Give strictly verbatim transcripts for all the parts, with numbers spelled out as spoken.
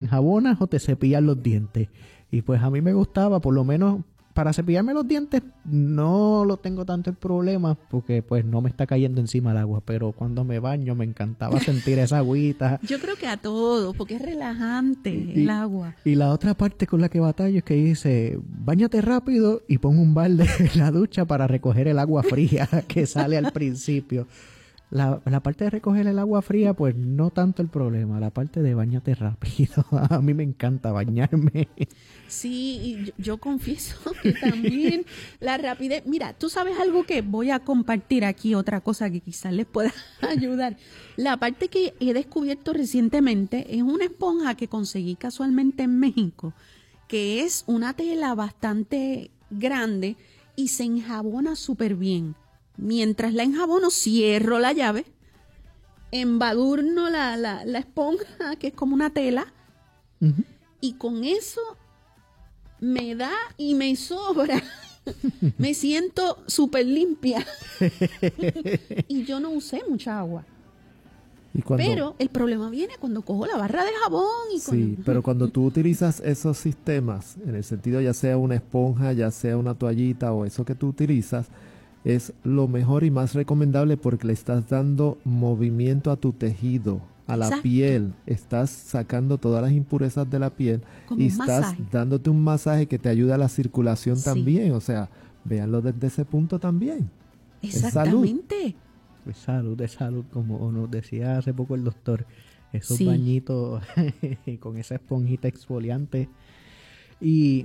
enjabonas o te cepillas los dientes. Y pues a mí me gustaba, por lo menos para cepillarme los dientes no lo tengo tanto el problema porque pues no me está cayendo encima el agua, pero cuando me baño me encantaba sentir esa agüita. Yo creo que a todos, porque es relajante y, el agua. Y la otra parte con la que batallo es que dice, báñate rápido y pon un balde en la ducha para recoger el agua fría que sale al principio. La, la parte de recoger el agua fría, pues no tanto el problema. La parte de bañarte rápido. A mí me encanta bañarme. Sí, y yo, yo confieso que también la rapidez. Mira, tú sabes algo que voy a compartir aquí, otra cosa que quizás les pueda ayudar. La parte que he descubierto recientemente es una esponja que conseguí casualmente en México, que es una tela bastante grande y se enjabona súper bien. Mientras la enjabono, cierro la llave, embadurno la, la, la esponja, que es como una tela, uh-huh. y con eso me da y me sobra. Me siento súper limpia. Y yo no usé mucha agua. ¿Y cuando... Pero el problema viene cuando cojo la barra de jabón. Y sí, con... pero cuando tú utilizas esos sistemas, en el sentido ya sea una esponja, ya sea una toallita o eso que tú utilizas, es lo mejor y más recomendable porque le estás dando movimiento a tu tejido, a la Exacto. piel. Estás sacando todas las impurezas de la piel como y un estás masaje. dándote un masaje que te ayuda a la circulación Sí. también. O sea, véanlo desde ese punto también. Exactamente. Es salud, es salud, como nos decía hace poco el doctor. Esos Sí. bañitos con esa esponjita exfoliante. Y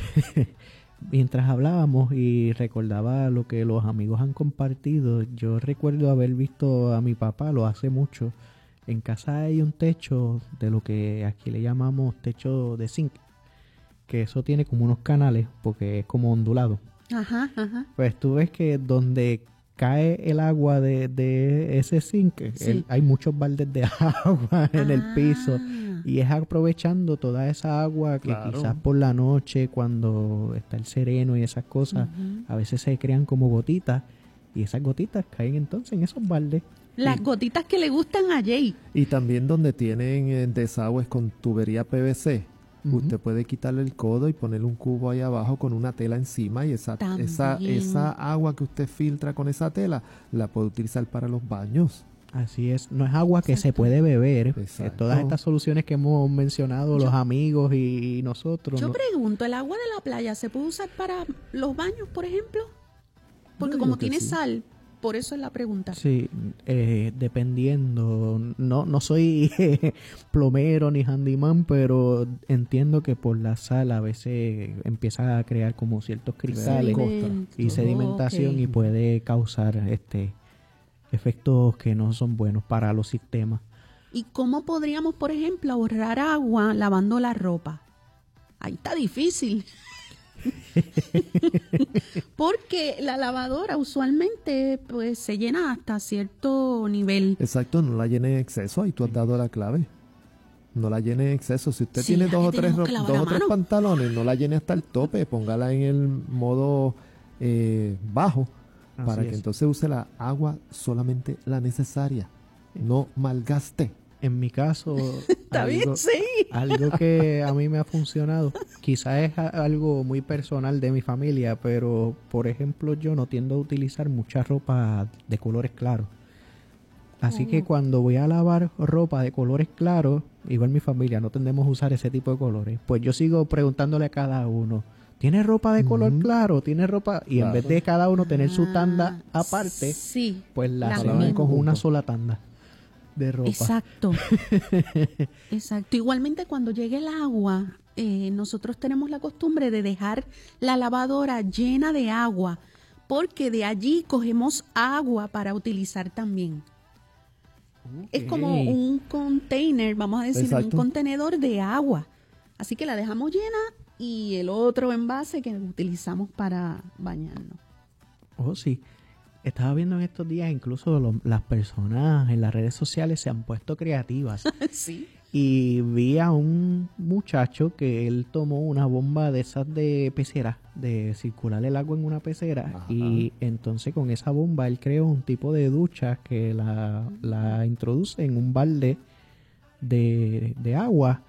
mientras hablábamos y recordaba lo que los amigos han compartido, yo recuerdo haber visto a mi papá, lo hace mucho. En casa hay un techo de lo que aquí le llamamos techo de zinc, que eso tiene como unos canales porque es como ondulado. Ajá, ajá. Pues tú ves que donde cae el agua de, de ese zinc, Sí. el, hay muchos baldes de agua en ah. el piso. Y es aprovechando toda esa agua que Claro. quizás por la noche, cuando está el sereno y esas cosas, Uh-huh. a veces se crean como gotitas. Y esas gotitas caen entonces en esos baldes. Las y, gotitas que le gustan a Jay. Y también donde tienen eh, desagües con tubería P V C. Uh-huh. Usted puede quitarle el codo y ponerle un cubo ahí abajo con una tela encima y esa, esa, esa agua que usted filtra con esa tela la puede utilizar para los baños. Así es, no es agua que Exacto. se puede beber. Eh, todas estas soluciones que hemos mencionado, yo, los amigos y, y nosotros. Yo ¿no? pregunto, ¿el agua de la playa se puede usar para los baños, por ejemplo? Porque yo como que tiene sí. sal, por eso es la pregunta. Sí, eh, dependiendo. No, no soy plomero ni handyman, pero entiendo que por la sal a veces empieza a crear como ciertos cristales Sedimento. y sedimentación Okay. y puede causar este efectos que no son buenos para los sistemas. ¿Y cómo podríamos, por ejemplo, ahorrar agua lavando la ropa? Ahí está difícil. Porque la lavadora usualmente pues se llena hasta cierto nivel. Exacto, no la llene en exceso, ahí tú has dado la clave. No la llene en exceso. Si usted Sí, tiene dos o tres, dos o tres pantalones, no la llene hasta el tope, póngala en el modo eh, bajo. Así para que es. Entonces use la agua solamente la necesaria. No malgaste. En mi caso, Está algo, bien, sí. algo que a mí me ha funcionado, quizás es algo muy personal de mi familia, pero por ejemplo yo no tiendo a utilizar mucha ropa de colores claros. Así oh. que cuando voy a lavar ropa de colores claros, igual mi familia no tendemos a usar ese tipo de colores, pues yo sigo preguntándole a cada uno, ¿tiene ropa de color uh-huh. claro? ¿Tiene ropa? Y claro. en vez de cada uno tener su tanda aparte, sí, pues la lavan con una sola tanda de ropa. Exacto. Exacto. Igualmente cuando llegue el agua, eh, nosotros tenemos la costumbre de dejar la lavadora llena de agua, porque de allí cogemos agua para utilizar también. Okay. Es como un container, vamos a decir, Exacto. un contenedor de agua. Así que la dejamos llena y el otro envase que utilizamos para bañarnos. Oh, sí. Estaba viendo en estos días, incluso lo, las personas en las redes sociales se han puesto creativas. Sí. Y vi a un muchacho que él tomó una bomba de esas de pecera, de circular el agua en una pecera. Ajá. Y entonces con esa bomba él creó un tipo de ducha que la, la introduce en un balde de, de agua.